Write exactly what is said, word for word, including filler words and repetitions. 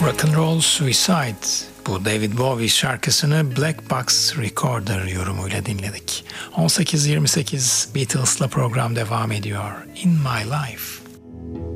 Rock and Roll Suicide. Bu David Bowie şarkısını Black Box Recorder yorumuyla dinledik. on sekiz yirmi sekiz Beatles'la program devam ediyor. In My Life.